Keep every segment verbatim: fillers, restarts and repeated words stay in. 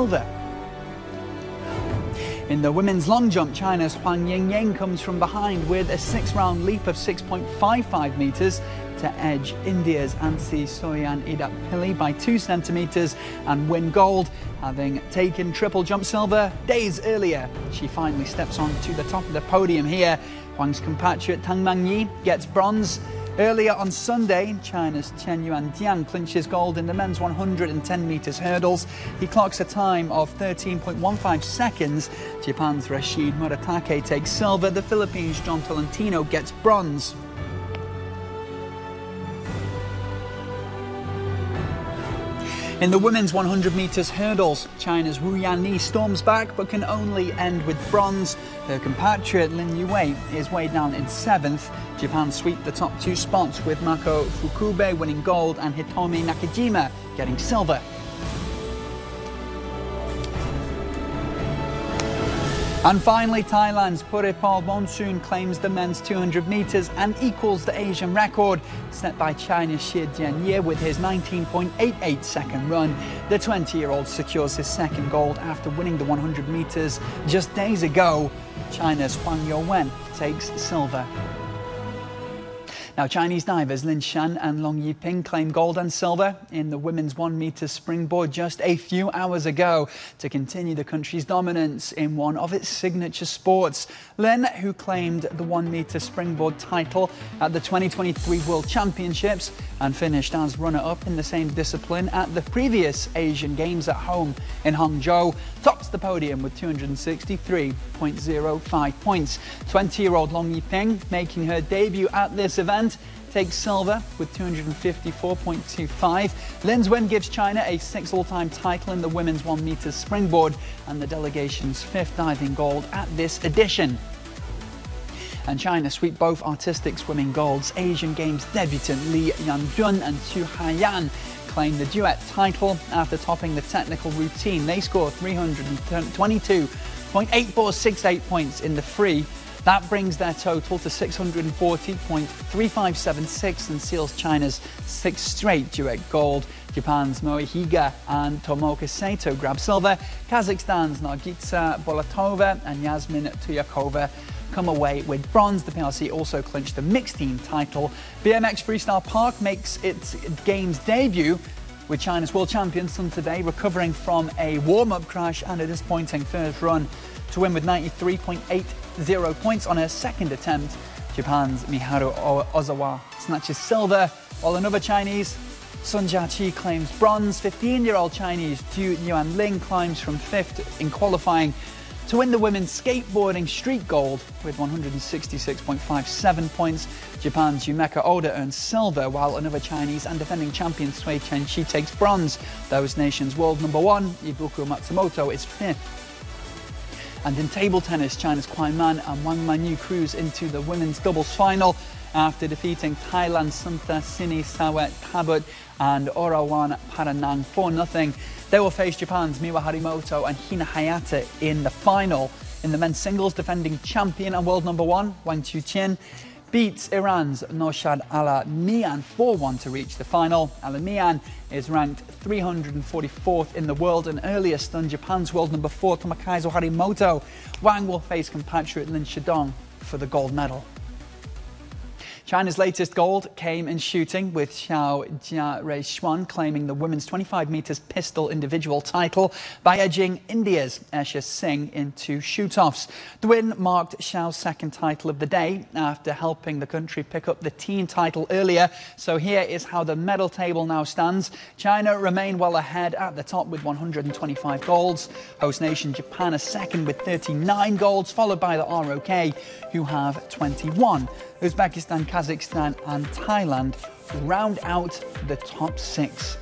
silver. In the women's long jump, China's Huang Yingying comes from behind with a six-round leap of six point five five metres to edge India's Ansi Soyan Idapili by two centimetres and win gold, having taken triple jump silver days earlier. She finally steps on to the top of the podium here. Huang's compatriot Tang Mangyi gets bronze. Earlier on Sunday, China's Chen Yuandian clinches gold in the men's one hundred ten metres hurdles. He clocks a time of thirteen point one five seconds. Japan's Rashid Muratake takes silver. The Philippines' John Tolentino gets bronze. In the women's one hundred metres hurdles, China's Wu Yanni storms back but can only end with bronze. Her compatriot Lin Yue is weighed down in seventh. Japan sweep the top two spots with Mako Fukube winning gold and Hitomi Nakajima getting silver. And finally, Thailand's Puripol Monsoon claims the men's two hundred metres and equals the Asian record set by China's Xie Jianye with his nineteen point eight eight second run. The twenty-year-old secures his second gold after winning the one hundred metres just days ago. China's Huang Youwen takes silver. Now, Chinese divers Lin Shan and Long Yiping claim gold and silver in the women's one metre springboard just a few hours ago to continue the country's dominance in one of its signature sports. Lin, who claimed the one metre springboard title at the twenty twenty-three World Championships and finished as runner-up in the same discipline at the previous Asian Games at home in Hangzhou, tops the podium with two hundred sixty-three point zero five points. twenty-year-old Long Yiping, making her debut at this event, takes silver with two hundred fifty-four point two five. Lin's win gives China a sixth all-time title in the women's one metre springboard and the delegation's fifth diving gold at this edition. And China sweep both artistic swimming golds. Asian Games debutant Li Yanjun and Xu Haiyan claim the duet title after topping the technical routine. They score three hundred twenty-two point eight four six eight points in the free. That brings their total to six hundred forty point three five seven six and seals China's sixth straight duet gold. Japan's Moehiga and Tomoka Sato grab silver. Kazakhstan's Nargitsa Bolatova and Yasmin Tuyakova come away with bronze. The P R C also clinched the mixed team title. B M X Freestyle Park makes its Games debut with China's world champion Sun today recovering from a warm-up crash and a disappointing first run to win with ninety-three point eight zero points on her second attempt. Japan's Miharu Ozawa snatches silver, while another Chinese, Sun Jiaqi, claims bronze. fifteen-year-old Chinese Ju Yuanling climbs from fifth in qualifying to win the women's skateboarding street gold with one hundred sixty-six point five seven points. Japan's Yumeka Oda earns silver, while another Chinese and defending champion Sui Chen-shi takes bronze. Those nations' world number one, Ibuku Matsumoto, is fifth. And in table tennis, China's Kuai Man and Wang Manyu cruise into the women's doubles final after defeating Thailand's Sumta Sini Sawat Tabut and Orawan Paranang four nothing. They will face Japan's Miwa Harimoto and Hina Hayata in the final. In the men's singles, defending champion and world number one, Wang Chuqin, beats Iran's Noshad Alamian four one to reach the final. Alamian is ranked three hundred forty-fourth in the world and earlier stunned Japan's world number four, Tomokazu Harimoto. Wang will face compatriot Lin Shidong for the gold medal. China's latest gold came in shooting, with Xiao Jia-Rei-Xuan claiming the women's twenty-five metres pistol individual title by edging India's Esha Singh into shoot-offs. The win marked Xiao's second title of the day after helping the country pick up the team title earlier. So here is how the medal table now stands. China remain well ahead at the top with one hundred twenty-five golds. Host nation Japan is second with thirty-nine golds, followed by the R O K, who have twenty-one. Uzbekistan, Kazakhstan and Thailand round out the top six.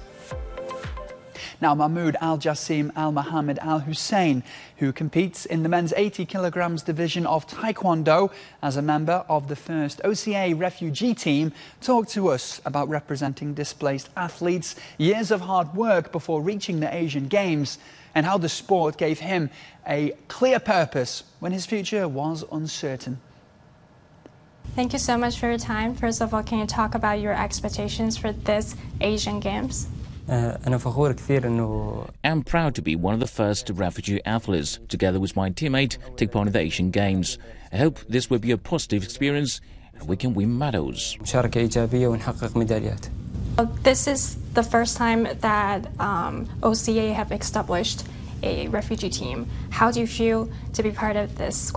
Now, Mahmoud Al-Jassim Al-Mohammed Al-Hussein, who competes in the men's eighty kilograms division of Taekwondo as a member of the first O C A refugee team, talked to us about representing displaced athletes, years of hard work before reaching the Asian Games, and how the sport gave him a clear purpose when his future was uncertain. Thank you so much for your time. First of all, can you talk about your expectations for this Asian Games? أنا فخور كثير إنه I'm proud to be one of the first refugee athletes, together with my teammate, take part in the Asian Games. I hope this will be a positive experience and we can win medals. مشاركة إيجابية ونحقق ميداليات. This is the first time that um, O C A have established a refugee team. How do you feel to be part of this squad?